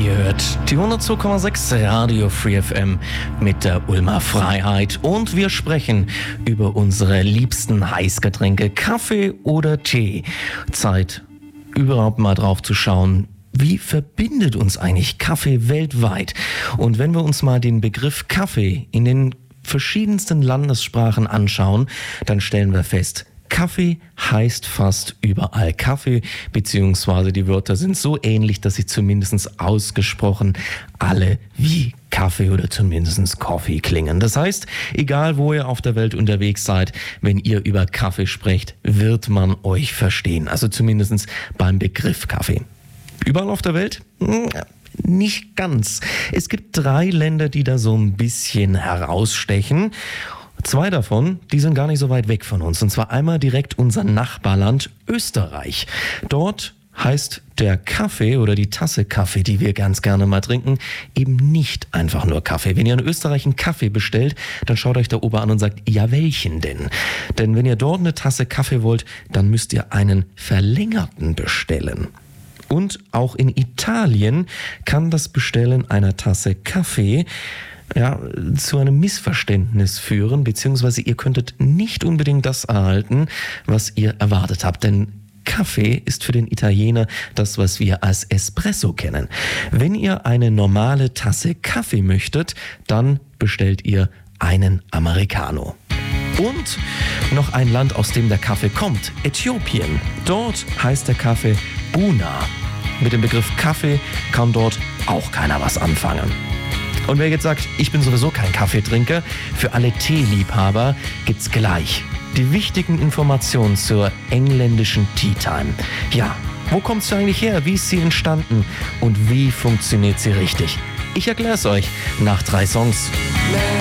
Ihr hört die 102,6 Radio Free FM mit der Ulmer Freiheit und wir sprechen über unsere liebsten Heißgetränke, Kaffee oder Tee. Zeit, überhaupt mal drauf zu schauen, wie verbindet uns eigentlich Kaffee weltweit? Und wenn wir uns mal den Begriff Kaffee in den verschiedensten Landessprachen anschauen, dann stellen wir fest, Kaffee heißt fast überall Kaffee, beziehungsweise die Wörter sind so ähnlich, dass sie zumindest ausgesprochen alle wie Kaffee oder zumindest Coffee klingen. Das heißt, egal wo ihr auf der Welt unterwegs seid, wenn ihr über Kaffee sprecht, wird man euch verstehen. Also zumindest beim Begriff Kaffee. Überall auf der Welt? Nicht ganz. Es gibt 3 Länder, die da so ein bisschen herausstechen. 2 davon, die sind gar nicht so weit weg von uns. Und zwar einmal direkt unser Nachbarland Österreich. Dort heißt der Kaffee oder die Tasse Kaffee, die wir ganz gerne mal trinken, eben nicht einfach nur Kaffee. Wenn ihr in Österreich einen Kaffee bestellt, dann schaut euch der Ober an und sagt, ja, welchen denn? Denn wenn ihr dort eine Tasse Kaffee wollt, dann müsst ihr einen verlängerten bestellen. Und auch in Italien kann das Bestellen einer Tasse Kaffee zu einem Missverständnis führen, beziehungsweise ihr könntet nicht unbedingt das erhalten, was ihr erwartet habt, denn Kaffee ist für den Italiener das, was wir als Espresso kennen. Wenn ihr eine normale Tasse Kaffee möchtet, dann bestellt ihr einen Americano. Und noch ein Land, aus dem der Kaffee kommt, Äthiopien. Dort heißt der Kaffee Buna. Mit dem Begriff Kaffee kann dort auch keiner was anfangen. Und wer jetzt sagt, ich bin sowieso kein Kaffeetrinker, für alle Teeliebhaber gibt's gleich die wichtigen Informationen zur engländischen Tea Time. Ja, wo kommt sie eigentlich her? Wie ist sie entstanden? Und wie funktioniert sie richtig? Ich erkläre es euch nach 3 Songs.